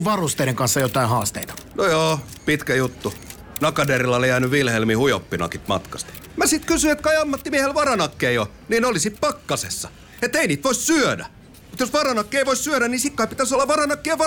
varusteiden kanssa jotain haasteita? No joo, pitkä juttu. Nakaderilla oli jäänyt Wilhelmin hujoppinakit matkasta. Mä sit kysyin, että kai ammattimiehellä varanakkeja jo, niin olisi pakkasessa. Et ei niitä voi syödä. Mutta jos varanakkeja ei voi syödä, niin sit kai pitäisi olla varanakkeja